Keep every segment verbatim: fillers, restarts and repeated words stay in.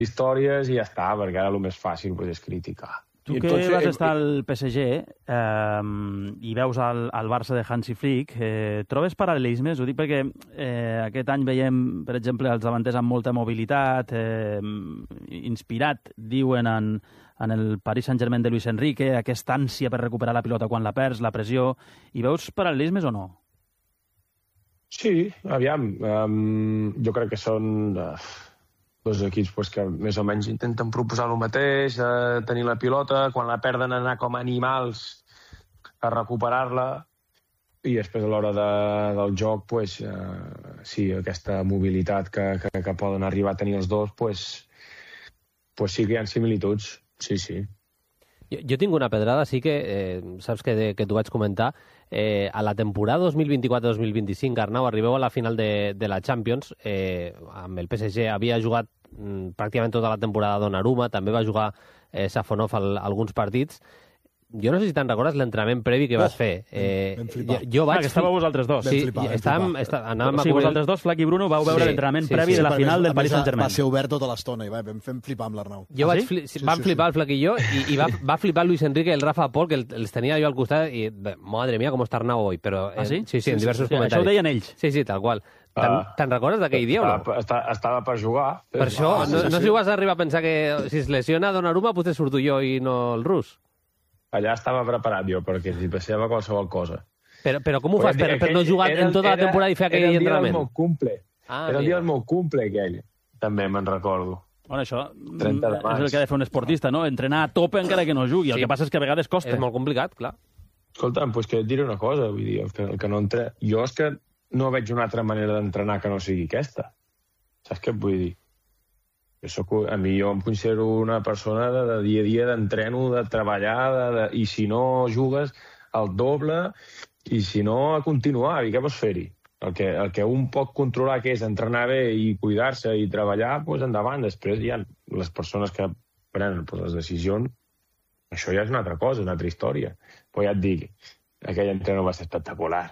històries i ja està, perquè ara el més fàcil pues, és criticar. Tu que fer... vas estar al P S G eh, i veus el, el Barça de Hansi Flick, eh, trobes paral·lelismes? Ho dic perquè eh, aquest any veiem, per exemple, els davanters amb molta mobilitat, eh, inspirat, diuen, en, en el Paris Saint-Germain de Luis Enrique, aquesta ànsia per recuperar la pilota quan la perds, la pressió. I veus paral·lelismes o no? Sí, aviam. Um, jo crec que són... Uh... dos equips pues, que més o menys intenten proposar el mateix, eh, tenir la pilota, quan la perden anar com animals a recuperar-la, i després a l'hora de, del joc, pues, eh, sí, aquesta mobilitat que, que, que poden arribar a tenir els dos, pues, pues sí que hi ha similituds, sí, sí. Jo, jo tinc una pedrada, sí que, eh, saps que, de, que t'ho vaig comentar, eh, a la temporada dos mil vint-i-quatre dos mil vint-i-cinc, Arnau, arribeu a la final de, de la Champions, eh, amb el P S G havia jugat mm, pràcticament tota la temporada Donnarumma, també va jugar eh, Safonov al, alguns partits. Jo no sé si te'n recordes l'entrenament previ que vas oh, fer. Eh, vam flipar. Jo, jo vaig ah, que estàveu vosaltres dos. Sí, flipar, estàvem, està, anàvem o sigui, a vosaltres dos, Flac i Bruno, vau veure sí, l'entrenament sí, previ sí, de la final del Paris Saint-Germain. Va ser obert tota l'estona i va, vam fer flipar amb l'Arnau. Jo ah, vaig sí? fli Sí, vam sí, flipar sí. el Flac i jo, i, i va, va flipar Luis Enrique i el Rafa Pol, que el, els tenia jo al costat, i madre mía, com està Arnau hoy. Però, eh, ah, sí? Sí, sí, en diversos sí, comentaris. Això ho deien ells. Sí, sí, tal qual. Te'n Ah, te recordes d'aquell dia o no? Estava, estava per jugar. Per això, Ah, no, sí, no sí. sé si ho vas arribar a pensar que si es lesiona Donnarumma, potser surto jo i no el rus. Allà estava preparat jo, perquè si passava qualsevol cosa. Però, però com ho Pues fas per, per aquell- no jugar era- en tota la era- temporada i fer aquell Era el dia entrenament? del meu cumple. Ah, era el mira. dia del meu cumple, aquell. També me'n recordo. Bueno, això trenta de és maig. el que ha de fer un esportista, no? Entrenar a tope encara que no jugui. El Sí. que passa és que a vegades costa. És molt complicat, clar. Escolta'm, doncs que et diré una cosa, vull dir, el que, el que no entre... jo és que no veig una altra manera d'entrenar que no sigui aquesta. Saps què et vull dir? Jo soc, a mi jo em considero una persona de, de dia a dia d'entreno, de treballar, de, de, i si no jugues, el doble, i si no, a continuar. I què vols fer-hi? El que, el que un pot controlar, que és entrenar bé i cuidar-se i treballar, doncs endavant. Després hi ha les persones que prenen doncs, les decisions. Això ja és una altra cosa, una altra història. Però ja et dic, aquell entreno va ser espectacular.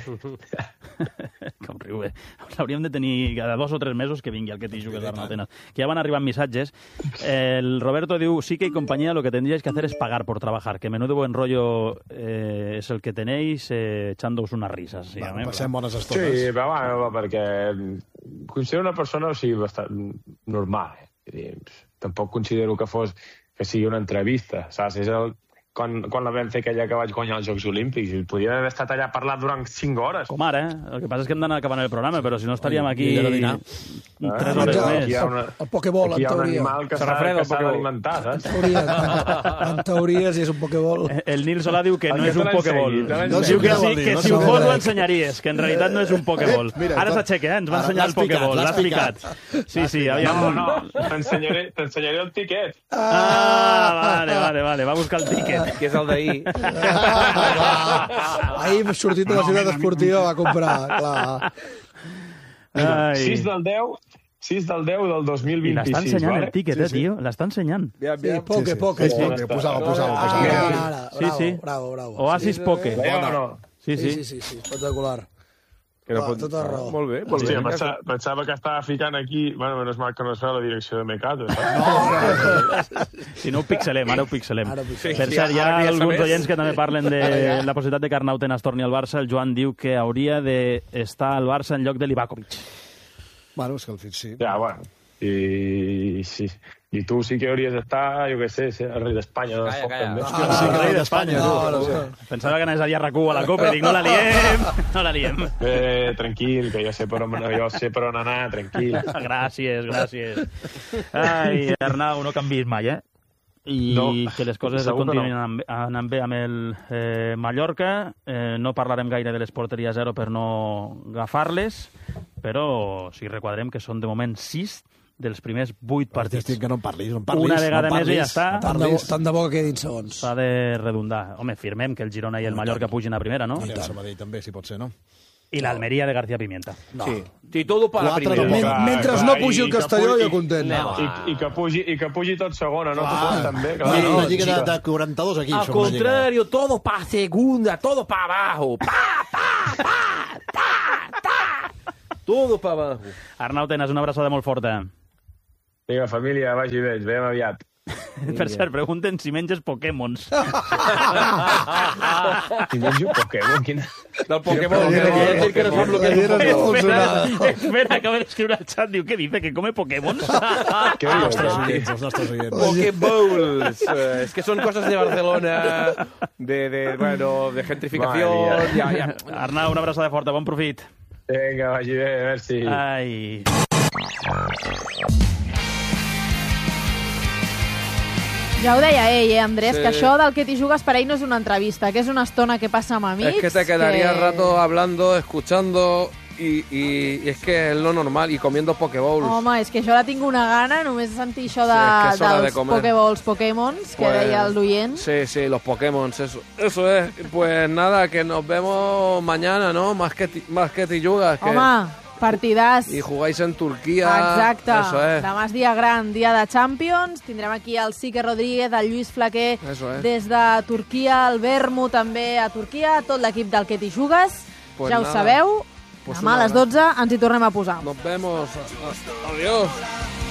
Com riu, eh? L'hauríem de tenir cada dos o tres mesos que vingui el que t'hi jugues l'Arnau Tenas. Que ja van arribant missatges. El Roberto diu, sí que y compañía lo que tendríais que hacer es pagar por trabajar, que menudo buen rollo eh, es el que tenéis eh, echándoos unas risas. Sí, Va, eh? passem bones estones. Sí, però bueno, perquè considero una persona o sigui, bastant normal. Eh? Vull dir, tampoc considero que fos que sigui una entrevista, saps? És el, quan, quan la vam fer aquella que vaig guanyar els Jocs Olímpics, i podria haver estat allà parlant durant cinc hores. Com ara, eh? El que passa és que hem d'anar acabant el programa, però si no estaríem aquí I de dinar. tres Ah, hores ja, més. aquí hi ha una, El Pokéball, aquí hi en ha un teoria. animal que Se s'ha refreda el que s'ha Pokéball. d'alimentar, saps? Teoria, en, en teoria, si és un Pokéball. El Nil Solà diu que no El que és un te l'ensenyi, Pokéball. te l'ensenyi. No sé Diu que què sí, vol dir, que no si sé ho què fos vol ho dir. ensenyaries, que en realitat no és un Pokéball. Mira, Ara tot- s'aixeca, eh? Ens va Ara ensenyar el l'has picat, Pokéball, l'has l'has picat. Sí, sí, aviam. No, no, t'ensenyaré t'ensenyaré el tiquet. Ah, vale, vale, vale, va a buscar el tiquet. Que és el d'ahir. Ahir sortit de la ciutat esportiva va comprar, clar. Ai. sis del deu, sis del deu del dos mil I l'està vint-i-sis, ensenyant vale? el tiquet, eh, tio? L'està ensenyant. Sí, poke, poke. Sí, sí. Posava, posava, Ara, posava. ara, Sí, bravo, sí. bravo, bravo. Oasis Poke. Veia o no? Sí, Sí, sí. sí, sí, sí, espectacular. Que no Ah, pot... tota raó. Molt bé. Molt Hòstia, bé. pensava, pensava que estava ficant aquí... Bueno, menys mal que no es fa la direcció de Mecato. saps? Si no ho pixelem, ara ho pixelem. Ara ho pixelem. Per Sí, cert, hi ha ara que ja alguns sabés. oients que també parlen de la possibilitat de que Arnau Tenas torni al Barça. El Joan diu que hauria d'estar al Barça en lloc de Livakovic. Bueno, és que el fit sí. Ja, bueno. I, sí. I tu sí que hauries d'estar, jo què sé, ser el rei d'Espanya. No? Calla, calla. També. Ah, sí, no, rei d'Espanya. no, no, no. Pensava que anés a dir a RAC u a la Copa i dic, no la liem, no la liem. Bé, tranquil, que jo sé per on, jo sé per on anar, tranquil. Gràcies, gràcies. Ai, Arnau, no canviïs mai, eh? I No, que les coses segur que continuïn no. anant, anant bé amb el eh, Mallorca. Eh, no parlarem gaire de les porteries zero per no agafar-les, però sí requadrem que són de moment sis dels primers vuit partits. Estic que no en parlis, no en parlis. Una vegada no en més i ja parlis, està. no en Tant de, bo, parlis. tant de bo que quedin segons. S'ha de redundar. Home, firmem que el Girona i el Mallorca pugin a primera, no? I el Sabadell també, si pot ser, no? I l'Almeria de García Pimienta. No. Sí. Sí, todo para la Quatre primera. de Men Clar, mentre clar, no i pugi el que Castelló, pugui- jo content. I, i, que pugi, I que pugi tot segona, no? Clar. Tu també, Una, clar. una lliga de, de quaranta-dos equips. Al som una lliga. contrario, todo para segunda, todo para abajo. Pa, pa, pa, ta, ta. Todo para abajo. Arnau Tenas, una abraçada molt forta. Vinga, família, vagi bé, ens veiem aviat. Per cert, pregunten si menges Pokémons. Si menjo Pokémon, quina... Del Pokémon, Però, que però, vol dir que no sap lo que és un però, però, Pokémon. però, Espera, espera, acaba d'escriure al xat, diu, què dice, que come Pokémons? Què Els dius? nostres oients, els nostres oients. Pokéballs. Eh, es que son cosas de Barcelona, de, de, bueno, de gentrificación. Vale, Ja, ja. Arnau, una abraçada forta, bon profit. Vinga, vagi bé, merci. Ai... Ja ho deia ell, eh, Andrés, Sí. que això del que t'hi jugues per ell no és una entrevista, que és una estona que passa amb amics. Es que te quedarías que... rato hablando, escuchando y, y, y es que es lo normal y comiendo Pokéballs. Home, és que això ara tinc una gana, només de sentir això de, Sí, és que és hora de dels comer. Pokéballs, Pokémons, que Pues, deia el d'oient. Sí, sí, los Pokémon, eso, eso es. Pues nada, que nos vemos mañana, ¿no? Más que, ti- más que Tillugas. Que... Home, partidàs. Y jugáis en Turquía. Exacte. Eso es. Demà és dia gran, dia de Champions. Tindrem aquí el Sique Rodríguez, el Lluís Flaquer, Eso es. des de Turquia, el Vermo també a Turquia, tot l'equip del que t'hi jugues. Pues ja ho nada. sabeu. Pues Demà una a les dotze ens hi tornem a posar. Nos vemos. Adiós.